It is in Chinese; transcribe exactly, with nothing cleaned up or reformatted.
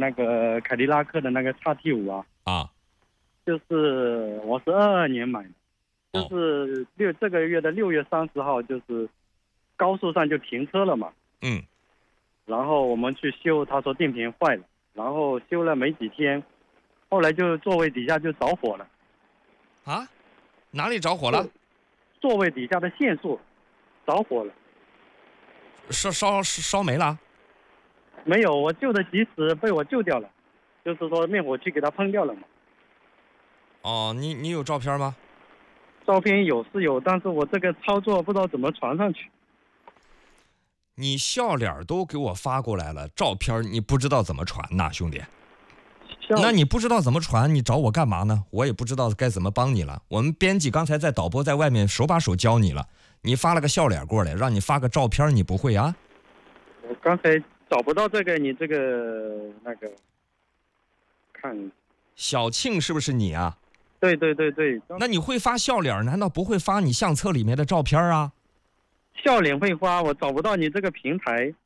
那个凯迪拉克的那个 X T 五啊， 啊， 就是我是二二年买的， 哦就是六这个月的六月三十号，就是高速上就停车了嘛， 嗯， 然后我们去修，他说电瓶坏了，然后修了没几天，后来就座位底下就着火了。 啊，哪里着火了？ 座位底下的线束着火了。 烧烧烧没了？ 没有，我救的及时，被我救掉了，就是说灭火器给它喷掉了嘛。 哦，你你有照片吗？ 照片有是有，但是我这个操作不知道怎么传上去。 你笑脸都给我发过来了，照片你不知道怎么传呐，兄弟。那你不知道怎么传，你找我干嘛呢？我也不知道该怎么帮你了。我们编辑刚才在导播在外面手把手教你了，你发了个笑脸过来，让你发个照片，你不会啊？ 我刚才找不到这个，你这个那个看， 小庆是不是你啊？ 对对对对。 那你会发笑脸，难道不会发你相册里面的照片啊？ 笑脸会发，我找不到你这个平台。